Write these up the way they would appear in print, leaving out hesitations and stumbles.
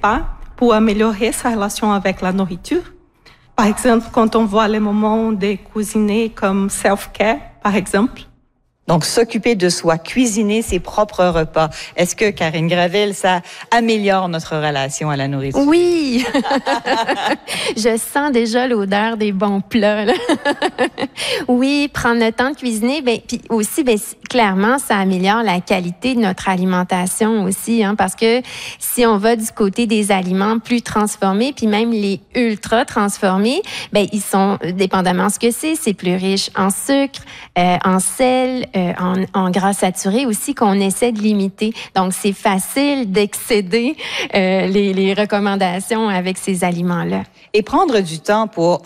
repas pour améliorer sa relation avec la nourriture. Par exemple, quand on voit les moments de cuisiner comme self-care, par exemple. Donc, s'occuper de soi, cuisiner ses propres repas. Est-ce que, Karine Gravel, ça améliore notre relation à la nourriture? Oui! Je sens déjà l'odeur des bons plats, là. Oui, prendre le temps de cuisiner, puis aussi, clairement, ça améliore la qualité de notre alimentation aussi, hein, parce que si on va du côté des aliments plus transformés, puis même les ultra transformés, ils sont, dépendamment de ce que c'est plus riche en sucre, en sel, en gras saturés aussi qu'on essaie de limiter. Donc, c'est facile d'excéder les recommandations avec ces aliments-là. Et prendre du temps pour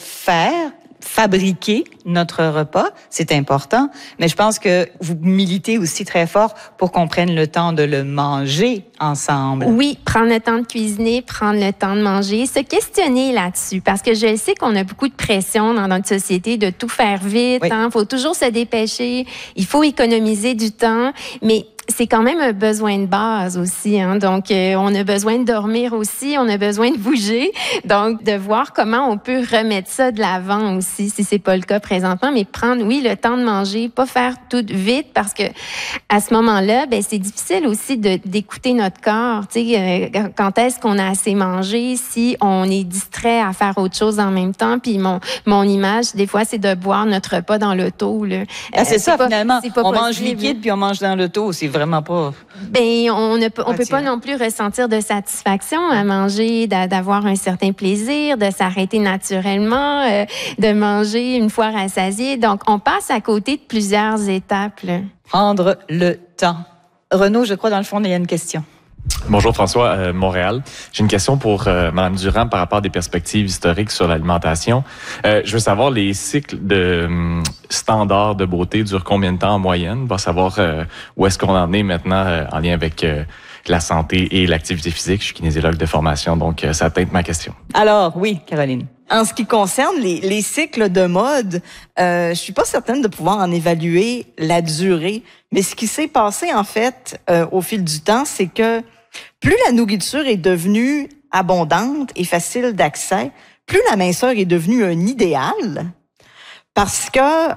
fabriquer notre repas, c'est important, mais je pense que vous militez aussi très fort pour qu'on prenne le temps de le manger ensemble. Oui, prendre le temps de cuisiner, prendre le temps de manger, se questionner là-dessus, parce que je sais qu'on a beaucoup de pression dans notre société de tout faire vite, oui. Faut toujours se dépêcher, il faut économiser du temps, mais c'est quand même un besoin de base aussi, hein. Donc, on a besoin de dormir aussi, on a besoin de bouger. Donc, de voir comment on peut remettre ça de l'avant aussi, si c'est pas le cas présentement, mais prendre, oui, le temps de manger, pas faire tout vite, parce que à ce moment-là, c'est difficile aussi d'écouter notre corps. Tu sais, quand est-ce qu'on a assez mangé, si on est distrait à faire autre chose en même temps. Puis mon image, des fois, c'est de boire notre repas dans l'auto, là. C'est ça, finalement. On mange liquide puis on mange dans l'auto, c'est vraiment pas... on peut pas non plus ressentir de satisfaction à manger, d'avoir un certain plaisir, de s'arrêter naturellement, de manger une fois rassasié. Donc, on passe à côté de plusieurs étapes, là. Prendre le temps. Renaud, je crois, dans le fond, il y a une question. Bonjour François, Montréal. J'ai une question pour Mme Durand par rapport à des perspectives historiques sur l'alimentation. Je veux savoir, les cycles de standards de beauté durent combien de temps en moyenne? On va savoir où est-ce qu'on en est maintenant en lien avec la santé et l'activité physique. Je suis kinésiologue de formation, donc ça peut être ma question. Alors, oui, Caroline. En ce qui concerne les cycles de mode, je suis pas certaine de pouvoir en évaluer la durée. Mais ce qui s'est passé, en fait, au fil du temps, c'est que plus la nourriture est devenue abondante et facile d'accès, plus la minceur est devenue un idéal. Parce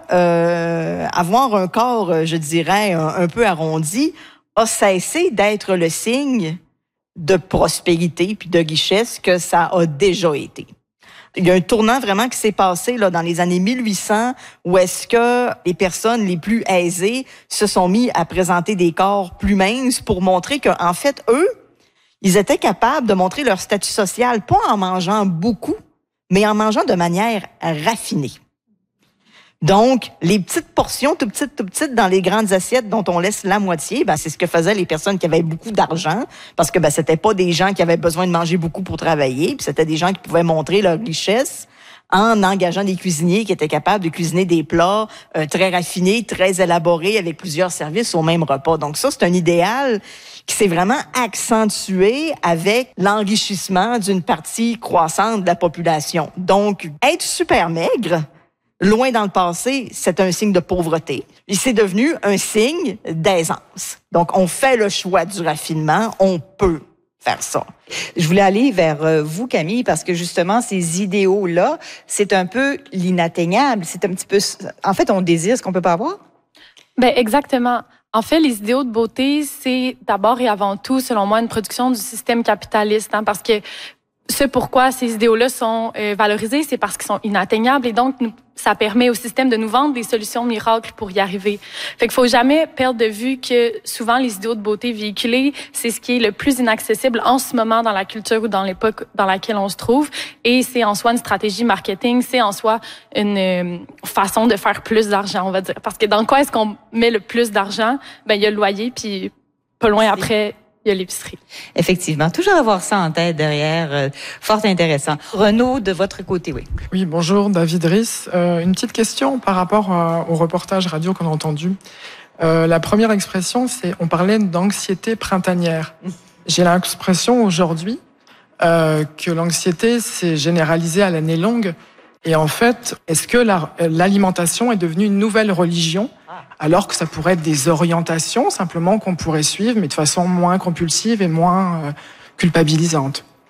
que avoir un corps, je dirais, un peu arrondi, a cessé d'être le signe de prospérité puis de richesse que ça a déjà été. Il y a un tournant vraiment qui s'est passé là dans les années 1800 où est-ce que les personnes les plus aisées se sont mis à présenter des corps plus minces pour montrer qu'en fait, eux, ils étaient capables de montrer leur statut social, pas en mangeant beaucoup, mais en mangeant de manière raffinée. Donc, les petites portions, tout petites, dans les grandes assiettes dont on laisse la moitié, c'est ce que faisaient les personnes qui avaient beaucoup d'argent, parce que c'était pas des gens qui avaient besoin de manger beaucoup pour travailler, puis c'était des gens qui pouvaient montrer leur richesse en engageant des cuisiniers qui étaient capables de cuisiner des plats très raffinés, très élaborés, avec plusieurs services au même repas. Donc ça, c'est un idéal qui s'est vraiment accentué avec l'enrichissement d'une partie croissante de la population. Donc, être super maigre, loin dans le passé, c'est un signe de pauvreté. Et c'est devenu un signe d'aisance. Donc, on fait le choix du raffinement, on peut faire ça. Je voulais aller vers vous, Camille, parce que justement, ces idéaux-là, c'est un peu l'inatteignable. C'est un petit peu... En fait, on désire ce qu'on peut pas avoir? Exactement. En fait, les idéaux de beauté, c'est d'abord et avant tout, selon moi, une production du système capitaliste, hein, parce que ce pourquoi ces idéaux-là sont valorisés, c'est parce qu'ils sont inatteignables et donc ça permet au système de nous vendre des solutions miracles pour y arriver. Fait qu'il faut jamais perdre de vue que souvent les idéaux de beauté véhiculés, c'est ce qui est le plus inaccessible en ce moment dans la culture ou dans l'époque dans laquelle on se trouve. Et c'est en soi une stratégie marketing, c'est en soi une façon de faire plus d'argent, on va dire. Parce que dans quoi est-ce qu'on met le plus d'argent? Il y a le loyer, puis pas loin après, il y a l'épicerie. Effectivement. Toujours avoir ça en tête derrière. Fort intéressant. Renaud, de votre côté, oui. Oui, bonjour, David Riss. Une petite question par rapport au reportage radio qu'on a entendu. La première expression, on parlait d'anxiété printanière. J'ai l'impression aujourd'hui que l'anxiété s'est généralisée à l'année longue. Et en fait, est-ce que l'alimentation est devenue une nouvelle religion alors que ça pourrait être des orientations simplement qu'on pourrait suivre, mais de façon moins compulsive et moins culpabilisante?